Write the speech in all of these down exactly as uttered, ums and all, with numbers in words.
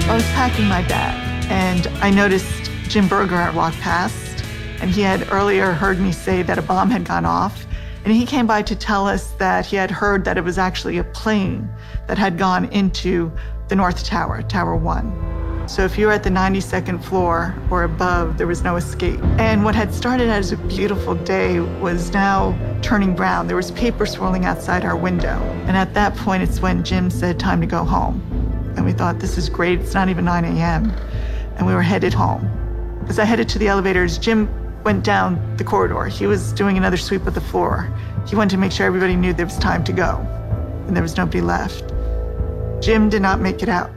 I was packing my bag, and I noticed Jim Berger walk past, and he had earlier heard me say that a bomb had gone off, and he came by to tell us that he had heard that it was actually a plane that had gone into the North Tower, Tower One. So if you were at the ninety-second floor or above, there was no escape. And what had started as a beautiful day was now turning brown. There was paper swirling outside our window. And at that point, it's when Jim said, time to go home. And we thought, this is great. It's not even nine a.m. And we were headed home. As I headed to the elevators, Jim went down the corridor. He was doing another sweep of the floor. He wanted to make sure everybody knew there was time to go. And there was nobody left. Jim did not make it out.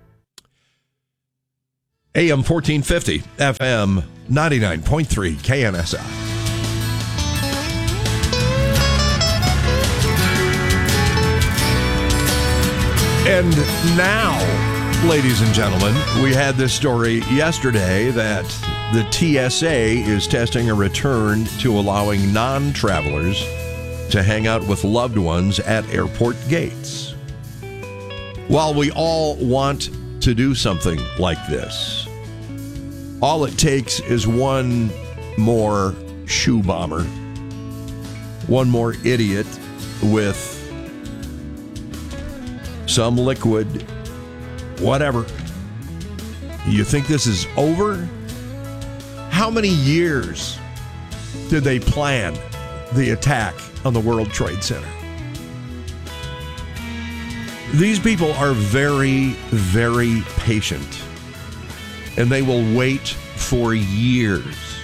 A M fourteen fifty, F M ninety-nine point three, K N S I. And now, ladies and gentlemen, we had this story yesterday that the T S A is testing a return to allowing non-travelers to hang out with loved ones at airport gates. While we all want to do something like this, all it takes is one more shoe bomber, one more idiot with some liquid, whatever. You think this is over? How many years did they plan the attack on the World Trade Center? These people are very, very patient. And they will wait for years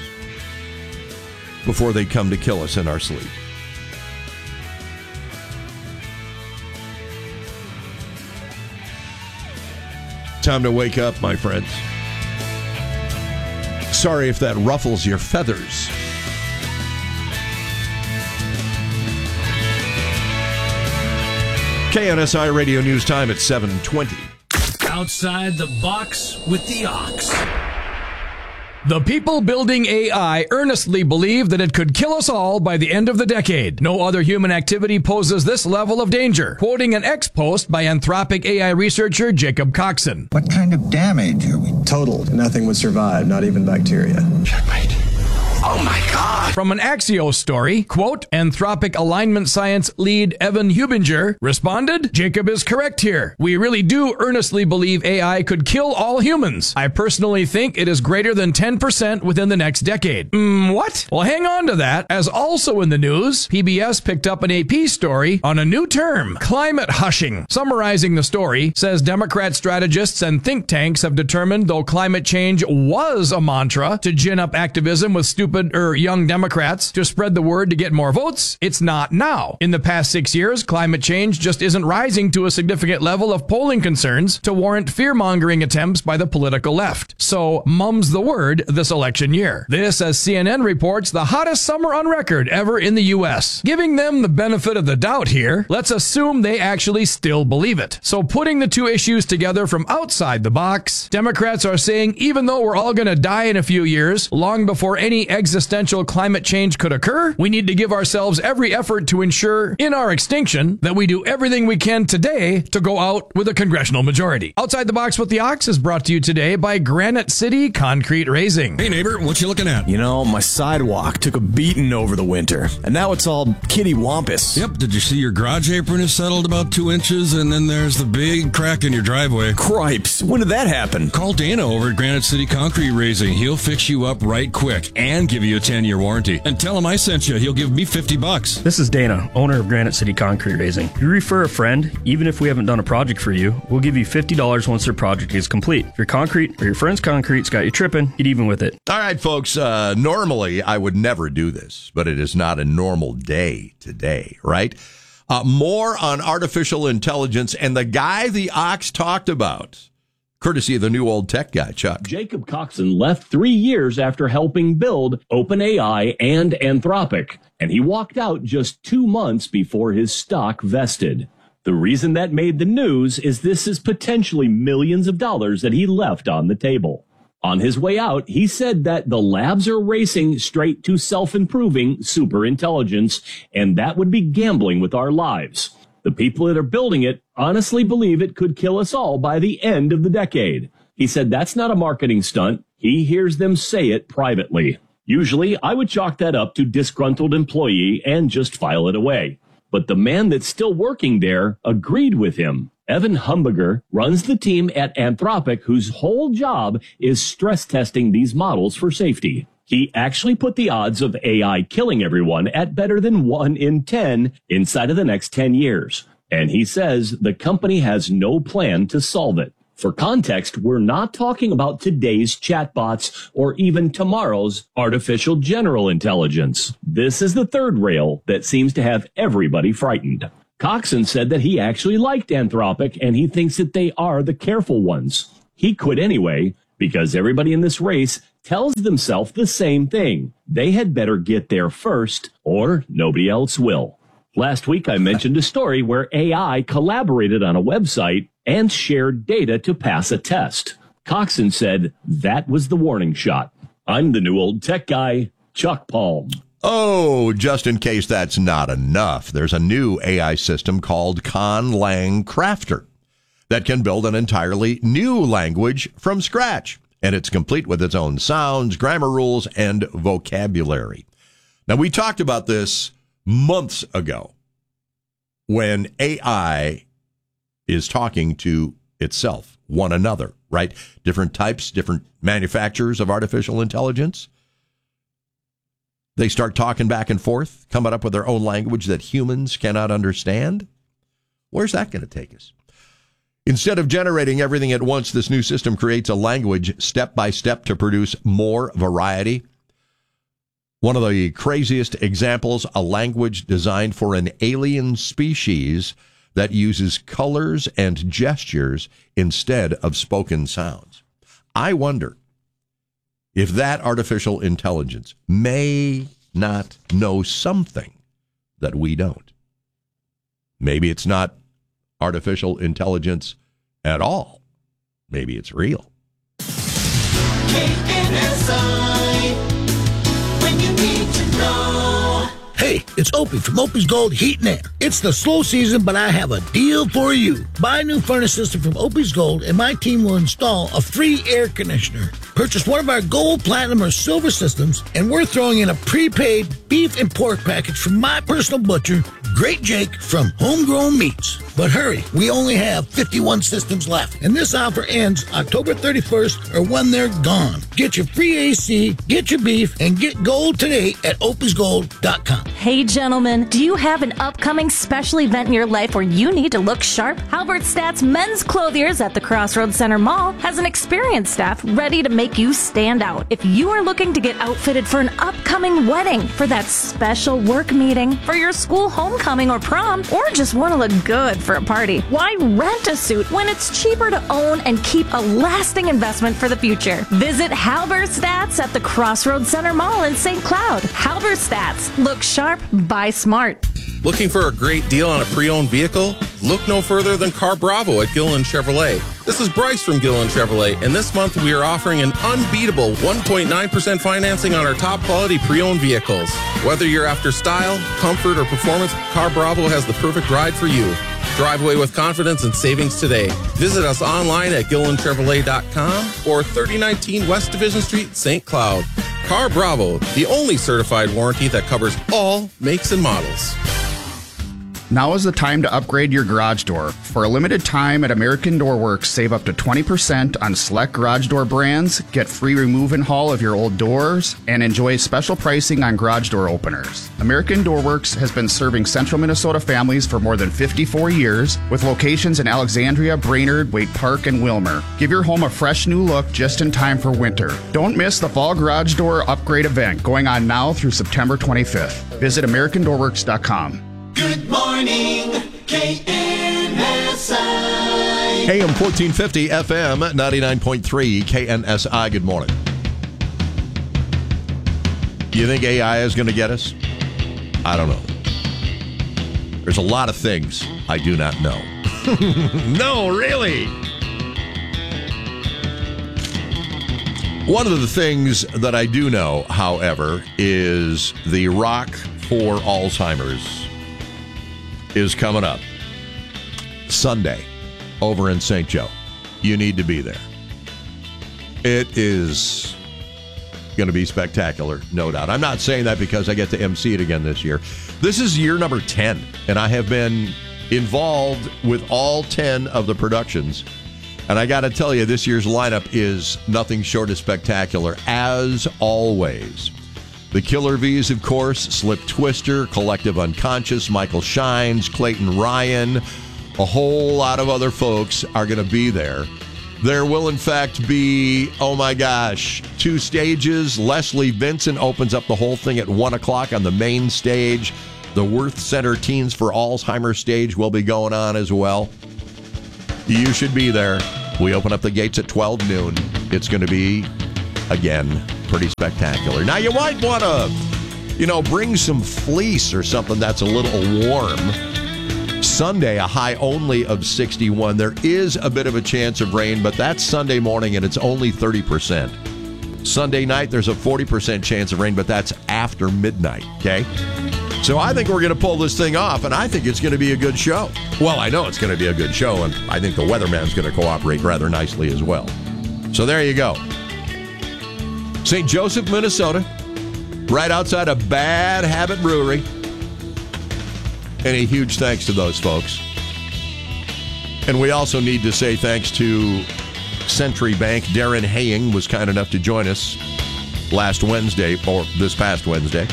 before they come to kill us in our sleep. Time to wake up, my friends. Sorry if that ruffles your feathers. K N S I Radio News Time at seven twenty. Outside the box with the ox. The people building A I earnestly believe that it could kill us all by the end of the decade. No other human activity poses this level of danger. Quoting an X post by Anthropic A I researcher Jacob Coxon. What kind of damage are we? Total. Nothing would survive, not even bacteria. Checkmate. Oh my God. From an Axios story, quote, Anthropic alignment science lead Evan Hubinger responded, Jacob is correct here. We really do earnestly believe A I could kill all humans. I personally think it is greater than ten percent within the next decade. Mm, what? Well, hang on to that, as also in the news, P B S picked up an A P story on a new term, climate hushing. Summarizing the story, says Democrat strategists and think tanks have determined though climate change was a mantra to gin up activism with stupid or young Democrats to spread the word to get more votes, it's not now. In the past six years, climate change just isn't rising to a significant level of polling concerns to warrant fear-mongering attempts by the political left. So, mum's the word this election year. This, as C N N reports, the hottest summer on record ever in the U S. Giving them the benefit of the doubt here, let's assume they actually still believe it. So, putting the two issues together from outside the box, Democrats are saying even though we're all going to die in a few years, long before any existential climate change could occur, we need to give ourselves every effort to ensure, in our extinction, that we do everything we can today to go out with a congressional majority. Outside the Box with the Ox is brought to you today by Granite City Concrete Raising. Hey neighbor, what you looking at? You know, my sidewalk took a beating over the winter, and now it's all kitty wampus. Yep, did you see your garage apron is settled about two inches, and then there's the big crack in your driveway? Cripes, when did that happen? Call Dana over at Granite City Concrete Raising. He'll fix you up right quick and give you a ten-year warranty. And tell him I sent you. He'll give me fifty bucks. This is Dana, owner of Granite City Concrete Raising. If you refer a friend, even if we haven't done a project for you, we'll give you fifty dollars once their project is complete. If your concrete or your friend's concrete's got you tripping, get even with it. All right, folks, uh, normally I would never do this, but it is not a normal day today, right? Uh, more on artificial intelligence and the guy the Ox talked about. Courtesy of the new old tech guy, Chuck. Jacob Coxon left three years after helping build OpenAI and Anthropic, and he walked out just two months before his stock vested. The reason that made the news is this is potentially millions of dollars that he left on the table. On his way out, he said that the labs are racing straight to self-improving superintelligence, and that would be gambling with our lives. The people that are building it honestly believe it could kill us all by the end of the decade. He said that's not a marketing stunt. He hears them say it privately. Usually, I would chalk that up to disgruntled employee and just file it away. But the man that's still working there agreed with him. Evan Humberger runs the team at Anthropic, whose whole job is stress testing these models for safety. He actually put the odds of A I killing everyone at better than one in ten inside of the next ten years. And he says the company has no plan to solve it. For context, we're not talking about today's chatbots or even tomorrow's artificial general intelligence. This is the third rail that seems to have everybody frightened. Coxon said that he actually liked Anthropic and he thinks that they are the careful ones. He quit anyway because everybody in this race tells themselves the same thing. They had better get there first or nobody else will. Last week, I mentioned a story where A I collaborated on a website and shared data to pass a test. Coxon said that was the warning shot. I'm the new old tech guy, Chuck Palm. Oh, just in case that's not enough, there's a new A I system called Conlang Crafter that can build an entirely new language from scratch. And it's complete with its own sounds, grammar rules, and vocabulary. Now, we talked about this months ago when A I is talking to itself, one another, right? Different types, different manufacturers of artificial intelligence. They start talking back and forth, coming up with their own language that humans cannot understand. Where's that going to take us? Instead of generating everything at once, this new system creates a language step by step to produce more variety. One of the craziest examples, a language designed for an alien species that uses colors and gestures instead of spoken sounds. I wonder if that artificial intelligence may not know something that we don't. Maybe it's not artificial intelligence at all. Maybe it's real. K N S I, when you need to know. Hey, it's Opie from Opie's Gold Heat and Air. It's the slow season, but I have a deal for you. Buy a new furnace system from Opie's Gold, and my team will install a free air conditioner. Purchase one of our gold, platinum, or silver systems, and we're throwing in a prepaid beef and pork package from my personal butcher, Great Jake from Homegrown Meats. But hurry, we only have fifty-one systems left, and this offer ends October thirty-first or when they're gone. Get your free A C, get your beef, and get gold today at opies gold dot com. Hey gentlemen, do you have an upcoming special event in your life where you need to look sharp? Halbert Stats Men's Clothiers at the Crossroads Center Mall has an experienced staff ready to make you stand out. If you are looking to get outfitted for an upcoming wedding, for that special work meeting, for your school homecoming or prom, or just want to look good for a party, why rent a suit when it's cheaper to own and keep a lasting investment for the future? Visit Halbert Stats at the Crossroads Center Mall in Saint Cloud. Halbert Stats. Look sharp, buy smart. Looking for a great deal on a pre-owned vehicle? Look no further than Car Bravo at Gilliland Chevrolet. This is Bryce from Gilliland Chevrolet, and this month we are offering an unbeatable one point nine percent financing on our top quality pre-owned vehicles. Whether you're after style, comfort, or performance, Car Bravo has the perfect ride for you. Drive away with confidence and savings today. Visit us online at gilliland chevrolet dot com or thirty nineteen West Division Street, Saint Cloud. Car Bravo, the only certified warranty that covers all makes and models. Now is the time to upgrade your garage door. For a limited time at American Door Works, save up to twenty percent on select garage door brands, get free remove and haul of your old doors, and enjoy special pricing on garage door openers. American Door Works has been serving central Minnesota families for more than fifty-four years, with locations in Alexandria, Brainerd, Wake Park, and Wilmer. Give your home a fresh new look just in time for winter. Don't miss the fall garage door upgrade event going on now through September twenty-fifth. Visit american door works dot com. Good morning, K N S I. A M fourteen fifty, F M ninety-nine point three, K N S I. Good morning. Do you think A I is going to get us? I don't know. There's a lot of things I do not know. No, really. One of the things that I do know, however, is the Rock for Alzheimer's is coming up. Sunday over in Saint Joe. You need to be there. It is going to be spectacular, no doubt. I'm not saying that because I get to M C it again this year. This is year number ten, and I have been involved with all ten of the productions. And I got to tell you, this year's lineup is nothing short of spectacular, as always. The Killer V's, of course, Slip Twister, Collective Unconscious, Michael Shines, Clayton Ryan, a whole lot of other folks are going to be there. There will, in fact, be, oh my gosh, two stages. Leslie Vincent opens up the whole thing at one o'clock on the main stage. The Worth Center Teens for Alzheimer's stage will be going on as well. You should be there. We open up the gates at twelve noon. It's going to be, again, pretty spectacular. Now, you might want to, you know, bring some fleece or something that's a little warm. Sunday, a high only of sixty-one. There is a bit of a chance of rain, but that's Sunday morning, and it's only thirty percent. Sunday night, there's a forty percent chance of rain, but that's after midnight, okay? So I think we're going to pull this thing off, and I think it's going to be a good show. Well, I know it's going to be a good show, and I think the weatherman's going to cooperate rather nicely as well. So there you go. Saint Joseph, Minnesota, right outside of Bad Habit Brewery. And a huge thanks to those folks. And we also need to say thanks to Century Bank. Darren Haying was kind enough to join us last Wednesday, or this past Wednesday.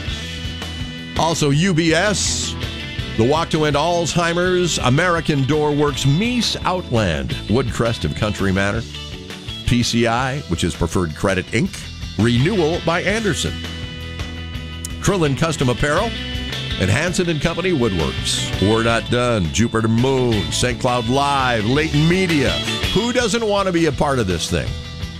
Also, U B S, the Walk to End Alzheimer's, American Door Works, Meese Outland, Woodcrest of Country Manor, P C I, which is Preferred Credit Incorporated, Renewal by Anderson, Krillin Custom Apparel, and Hanson and Company Woodworks. We're Not Done, Jupiter Moon, Saint Cloud Live, Leighton Media. Who doesn't want to be a part of this thing?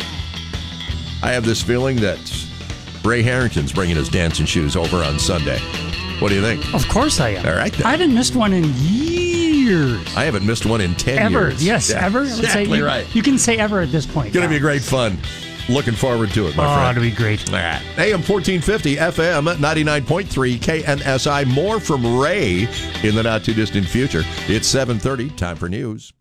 I have this feeling that Ray Harrington's bringing his dancing shoes over on Sunday. What do you think? Of course I am. All right, then. I haven't missed one in years. I haven't missed one in ten ever. years. Yes, yeah, ever. Exactly you, right. You can say ever at this point. Going to be great fun. Looking forward to it, my oh, friend. Oh, it'll be great. All right. A M fourteen fifty, F M ninety-nine point three, K N S I. More from Ray in the not-too-distant future. It's seven thirty. Time for news.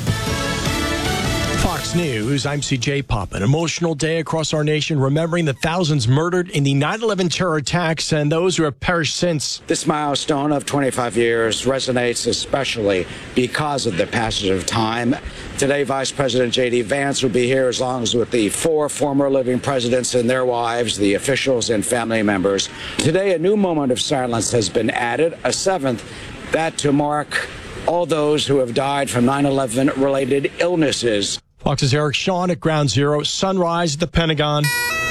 Fox News, I'm C J Pop. An emotional day across our nation, remembering the thousands murdered in the nine eleven terror attacks and those who have perished since. This milestone of twenty-five years resonates especially because of the passage of time. Today, Vice President J D. Vance will be here as long as with the four former living presidents and their wives, the officials and family members. Today, a new moment of silence has been added, a seventh, that to mark all those who have died from nine eleven related illnesses. Fox's Eric Shawn at Ground Zero. Sunrise at the Pentagon.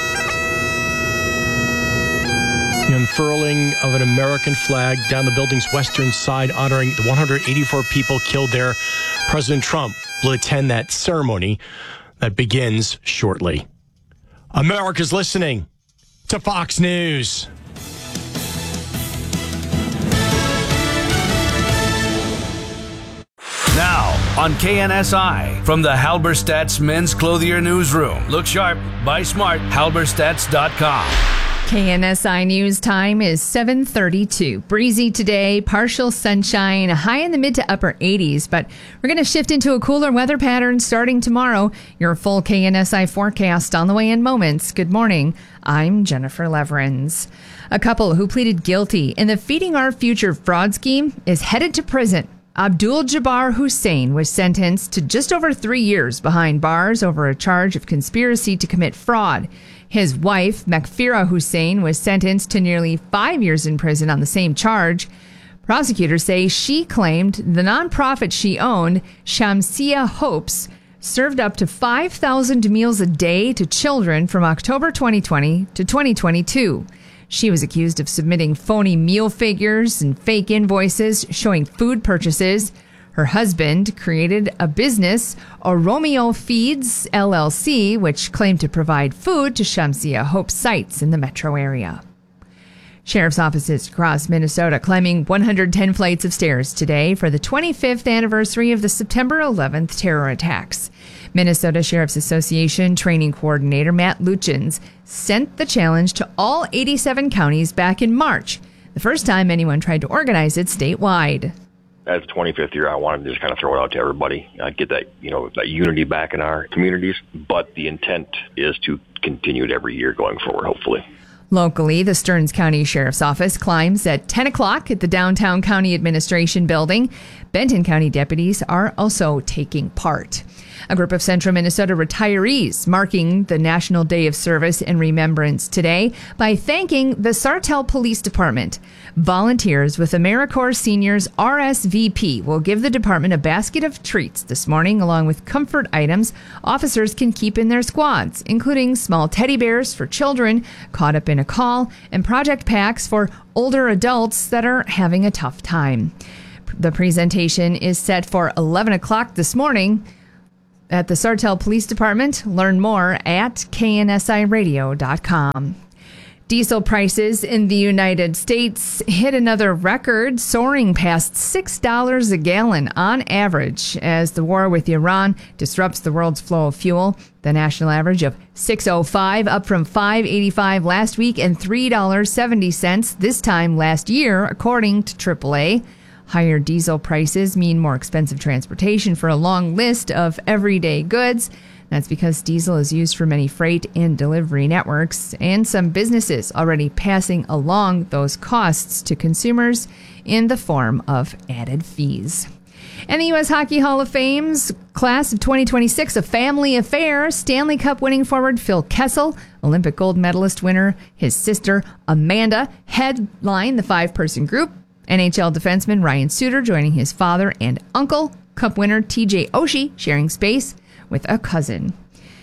The unfurling of an American flag down the building's western side, honoring the one hundred eighty-four people killed there. President Trump will attend that ceremony that begins shortly. America's listening to Fox News. Now, on K N S I, from the Halberstadt's Men's Clothier Newsroom. Look sharp, buy smart, halberstadts dot com. K N S I News time is seven thirty-two. Breezy today, partial sunshine, a high in the mid to upper eighties, but we're going to shift into a cooler weather pattern starting tomorrow. Your full K N S I forecast on the way in moments. Good morning. I'm Jennifer Leverins. A couple who pleaded guilty in the Feeding Our Future fraud scheme is headed to prison. Abdul Jabbar Hussain was sentenced to just over three years behind bars over a charge of conspiracy to commit fraud. His wife, Makfira Hussain, was sentenced to nearly five years in prison on the same charge. Prosecutors say she claimed the nonprofit she owned, Shamsia Hopes, served up to five thousand meals a day to children from October twenty twenty to twenty twenty-two. She was accused of submitting phony meal figures and fake invoices showing food purchases. Her husband created a business, Oromio Feeds, L L C, which claimed to provide food to Shamsia Hope sites in the metro area. Sheriff's offices across Minnesota climbing one hundred ten flights of stairs today for the twenty-fifth anniversary of the September eleventh terror attacks. Minnesota Sheriff's Association training coordinator Matt Luchins sent the challenge to all eighty-seven counties back in March, the first time anyone tried to organize it statewide. as the twenty-fifth year, I wanted to just kind of throw it out to everybody, uh, get that, you know, that unity back in our communities. But the intent is to continue it every year going forward, hopefully. Locally, the Stearns County Sheriff's Office climbs at ten o'clock at the downtown County Administration Building. Benton County deputies are also taking part. A group of Central Minnesota retirees marking the National Day of Service and Remembrance today by thanking the Sartell Police Department. Volunteers with AmeriCorps Seniors R S V P will give the department a basket of treats this morning, along with comfort items officers can keep in their squads, including small teddy bears for children caught up in a call and project packs for older adults that are having a tough time. The presentation is set for eleven o'clock this morning at the Sartell Police Department. Learn more at K N S I radio dot com. Diesel prices in the United States hit another record, soaring past six dollars a gallon on average as the war with Iran disrupts the world's flow of fuel. The national average of six oh five, up from five eighty-five last week and three dollars and seventy cents this time last year, according to triple A. Higher diesel prices mean more expensive transportation for a long list of everyday goods. That's because diesel is used for many freight and delivery networks, and some businesses already passing along those costs to consumers in the form of added fees. And the U S Hockey Hall of Fame's class of twenty twenty-six, a family affair. Stanley Cup winning forward Phil Kessel, Olympic gold medalist winner, his sister Amanda, headline the five-person group. N H L defenseman Ryan Suter joining his father and uncle. Cup winner T J Oshie sharing space with a cousin.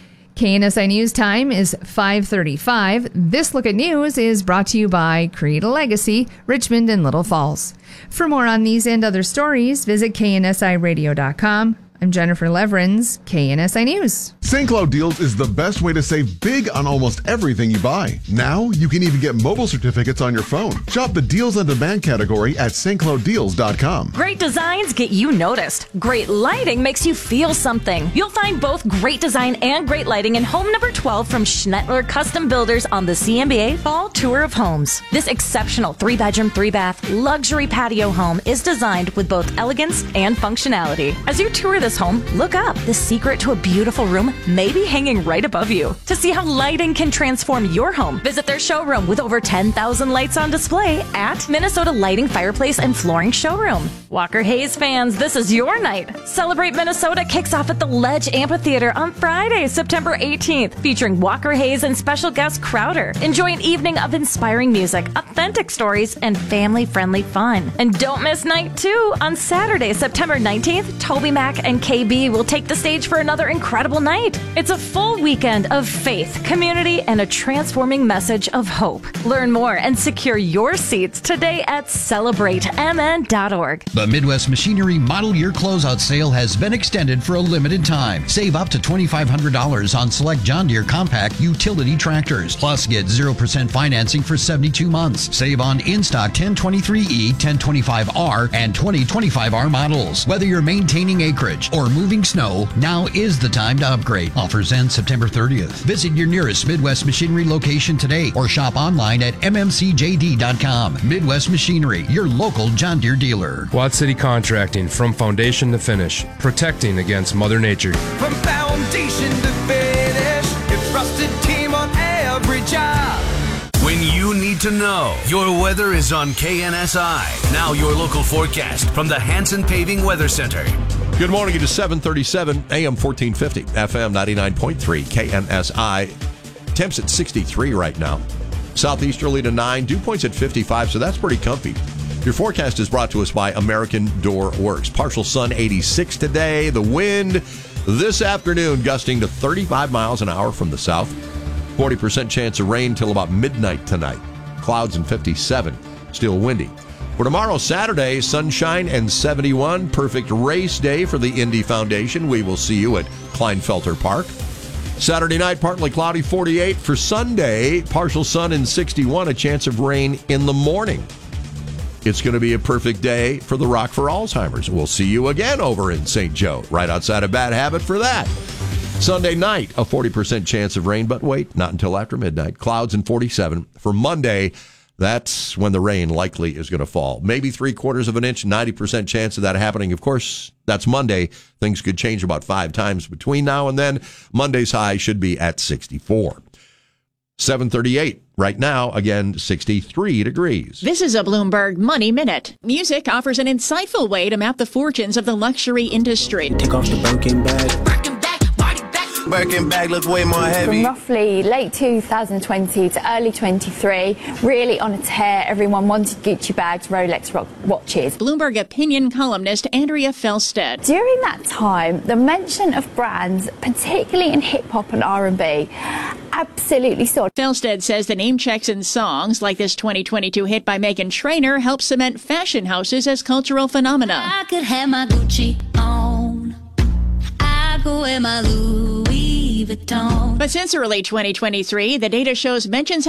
K N S I News time is five thirty-five. This Look at News is brought to you by Create a Legacy, Richmond and Little Falls. For more on these and other stories, visit K N S I radio dot com. I'm Jennifer Leverins, K N S I News. Saint Cloud Deals is the best way to save big on almost everything you buy. Now, you can even get mobile certificates on your phone. Shop the Deals on Demand category at St Cloud Deals dot com. Great designs get you noticed. Great lighting makes you feel something. You'll find both great design and great lighting in home number twelve from Schnettler Custom Builders on the C M B A Fall Tour of Homes. This exceptional three-bedroom, three-bath luxury patio home is designed with both elegance and functionality. As you tour the home, look up. The secret to a beautiful room may be hanging right above you. To see how lighting can transform your home, visit their showroom with over ten thousand lights on display at Minnesota Lighting, Fireplace, and Flooring Showroom. Walker Hayes fans, this is your night. Celebrate Minnesota kicks off at the Ledge Amphitheater on Friday, September eighteenth, featuring Walker Hayes and special guest Crowder. Enjoy an evening of inspiring music, authentic stories, and family-friendly fun. And don't miss night two on Saturday, September nineteenth. Toby Mac and K B will take the stage for another incredible night. It's a full weekend of faith, community, and a transforming message of hope. Learn more and secure your seats today at celebrate m n dot org. The Midwest Machinery Model Year Closeout Sale has been extended for a limited time. Save up to twenty-five hundred dollars on select John Deere compact utility tractors. Plus, get zero percent financing for seventy-two months. Save on in-stock ten twenty-three E, ten twenty-five R, and twenty twenty-five R models. Whether you're maintaining acreage or moving snow, now is the time to upgrade. Offers end September thirtieth. Visit your nearest Midwest Machinery location today or shop online at m m c j d dot com. Midwest Machinery, your local John Deere dealer. Watt City Contracting, from foundation to finish, protecting against Mother Nature. From foundation to finish, your trusted team on every job. When you need to know, your weather is on K N S I. Now your local forecast from the Hanson Paving Weather Center. Good morning. It is seven thirty-seven, A M fourteen fifty, F M ninety-nine point three, K N S I. Temps at sixty-three right now. Southeasterly to nine, dew points at fifty-five, so that's pretty comfy. Your forecast is brought to us by American Door Works. Partial sun, eighty-six today. The wind this afternoon gusting to thirty-five miles an hour from the south. forty percent chance of rain till about midnight tonight. Clouds and fifty-seven. Still windy. For tomorrow, Saturday, sunshine and seventy-one. Perfect race day for the Indy Foundation. We will see you at Kleinfelter Park. Saturday night, partly cloudy, forty-eight. For Sunday, partial sun and sixty-one. A chance of rain in the morning. It's going to be a perfect day for the Rock for Alzheimer's. We'll see you again over in Saint Joe, right outside of Bad Habit for that. Sunday night, a forty percent chance of rain, but wait, not until after midnight. Clouds and forty-seven. For Monday, That's when the rain likely is going to fall. Maybe three quarters of an inch, ninety percent chance of that happening. Of course, that's Monday. Things could change about five times between now and then. Monday's high should be at sixty-four. seven thirty-eight. Right now, again, sixty-three degrees. This is a Bloomberg Money Minute. Music offers an insightful way to map the fortunes of the luxury industry. Take off the Birkin bag. Birkin bag look way more heavy. From roughly late two thousand twenty to early twenty-three, really on a tear. Everyone wanted Gucci bags, Rolex rock watches. Bloomberg opinion columnist Andrea Felsted. During that time, the mention of brands, particularly in hip hop and R and B, absolutely soared. Felsted says the name checks in songs like this twenty twenty-two hit by Meghan Trainor help cement fashion houses as cultural phenomena. I could have my Gucci on. I go wear my Louis Vuitton. But since early twenty twenty-three, the data shows mentions